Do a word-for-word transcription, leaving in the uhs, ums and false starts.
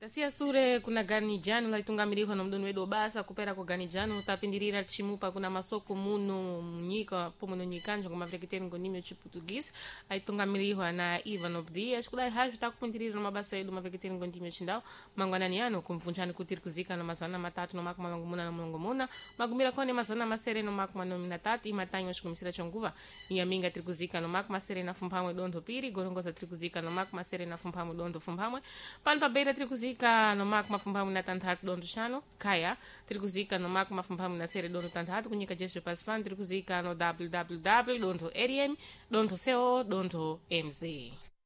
Asia sure kuna ganijani laitungamiriwa na mdunu wedo basa kupera kwa ganijani utapindirira chimupa kuna masoko muno mnyika pomono nyikanja kwa mavrekiteni ngonime chi Portuguese aitungamiriwa na Ivan of the Year shkula hashi takupindirira na mabasa yedu mavrekiteni ngondime chindao mangwanani yano kumfunchani kutiri kuzika na mazana matatu no maku malongo muna na mulongo muna magumira kone mazana masere no maku manomi na tatu imatanyo shkumisira chonguva iyaminga trikuzika no maku masere na fumpamwe dondo piri gorongoza trikuzika no maku masere na fumpamwe dondo fumpamwe pano pabeira trikuzika no maku mafumpamwe na tantatu dondo shano kaya trikuzika no maku mafumpamwe na sere dondo tantatu kunyika jesu paspan trikuzika no www dondo rm dondo co dondo mz